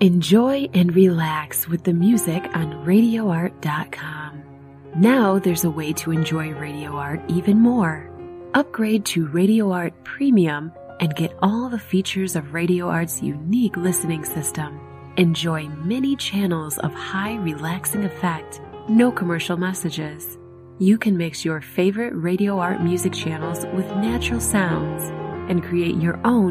Enjoy and relax with the music on RadioArt.com. Now there's a way to enjoy Radio Art even more. Upgrade to Radio Art Premium and get all the features of Radio Art's unique listening system. Enjoy many channels of high relaxing effect, no commercial messages. You can mix your favorite Radio Art music channels with natural sounds and create your own